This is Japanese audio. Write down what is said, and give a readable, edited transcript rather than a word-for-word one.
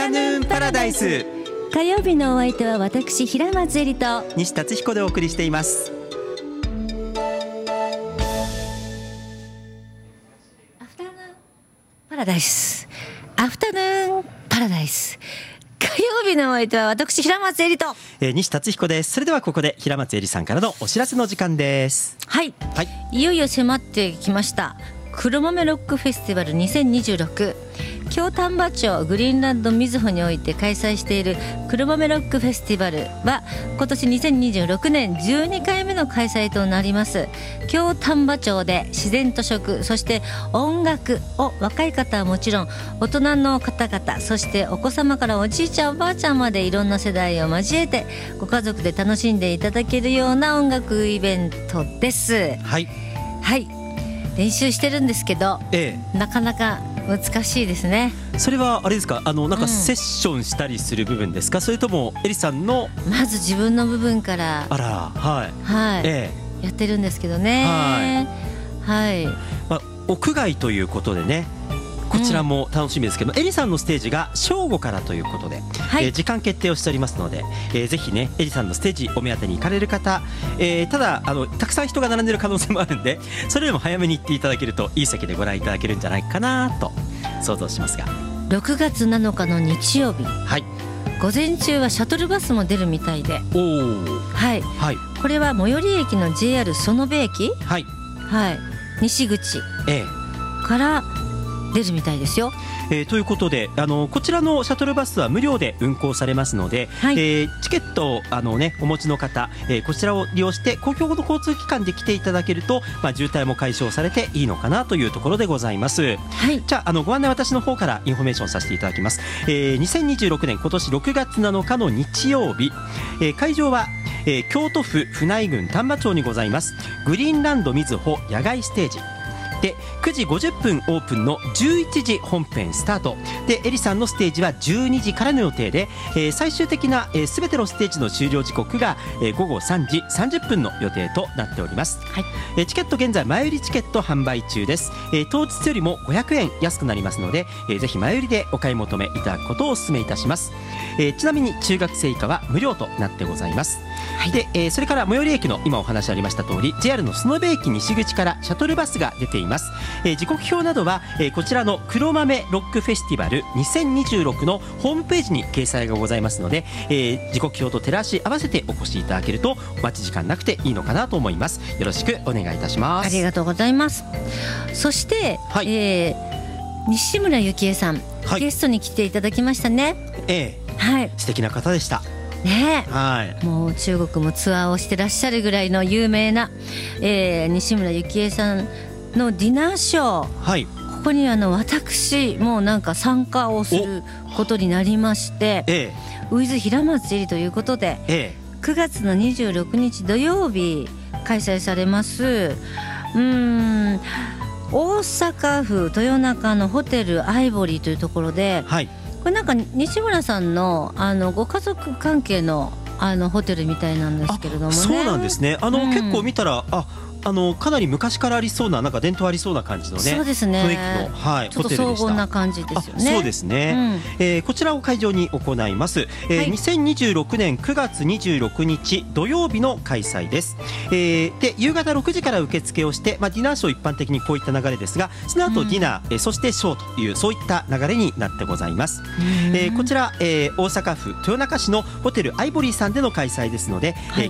タヌーンパラダイス。 火曜日のお相手は私平松絵里と西達彦でお送りしています。 アフタヌーンパラダイス、アフタヌーンパラダイス。火曜日のお相手は私平松絵里と、 西達彦です。それではここで平松絵里さんからのお知らせの時間です。 はい、いよいよ迫ってきました黒豆ロックフェスティバル2026。京丹波町グリーンランドみずほにおいて開催している黒豆ロックフェスティバルは今年2026年12回目の開催となります。京丹波町で自然と食、そして音楽を若い方はもちろん大人の方々、そしてお子様からおじいちゃんおばあちゃんまでいろんな世代を交えてご家族で楽しんでいただけるような音楽イベントです。はい、練習してるんですけど、なかなか難しいですね。 それはあれですか、なんかセッションしたりする部分ですか、それともエリさんのまず自分の部分からやってるんですけどね。 屋外ということでね、こちらも楽しみですけど、エリさんのステージが正午からということで、時間決定をしておりますので、ぜひねエリさんのステージお目当てに行かれる方、ただたくさん人が並んでる可能性もあるんで、それよりも早めに行っていただけるといい席でご覧いただけるんじゃないかなと想像しますが、 6月7日の日曜日、午前中はシャトルバスも出るみたいで、これは最寄り駅の JR 園部駅、西口から出るみたいですよ。 ということでこちらのシャトルバスは無料で運行されますので、チケットをお持ちの方、こちらを利用して公共の交通機関で来ていただけると、渋滞も解消されていいのかなというところでございます。じゃあご案内私の方からインフォメーションさせていただきます。2026年今年6月7日の日曜日、会場は京都府府内郡丹波町にございますグリーンランドみずほ野外ステージで、9時50分オープンの11時本編スタートで、エリさんのステージは12時からの予定で、最終的な全てのステージの終了時刻が午後3時30分の予定となっております。チケット現在前売りチケット販売中です。当日よりも500円安くなりますので、ぜひ前売りでお買い求めいただくことをお勧めいたします。ちなみに中学生以下は無料となってございます。でそれから最寄り駅の今お話ありました通り JR の園部駅西口からシャトルバスが出ています。時刻表などはこちらの黒豆ロックフェスティバル2026のホームページに掲載がございますので、時刻表と照らし合わせてお越しいただけるとお待ち時間なくていいのかなと思います。よろしくお願いいたします。 ありがとうございます。そして、西村幸恵さん、ゲストに来ていただきましたね。 素敵な方でしたもう中国もツアーをしてらっしゃるぐらいの有名な、西村幸恵さんのディナーショー、ここに私もなんか参加をすることになりまして、ウィズ平松絵里ということで、9月の26日土曜日開催されます大阪府豊中のホテルアイボリーというところで、これなんか西村さんのご家族関係のホテルみたいなんですけれどもね。 そうなんですね。結構見たらかなり昔からありそうな、なんか伝統ありそうな感じのね、 そうですね、 雰囲気の、 ちょっと荘厳な感じですよね。 そうですね、こちらを会場に行います。2026年9月26日土曜日の開催です。で夕方6時から受付をして、ディナーショー一般的にこういった流れですが、その後ディナー、そしてショーというそういった流れになってございます。こちら、大阪府豊中市のホテルアイボリーさんでの開催ですので、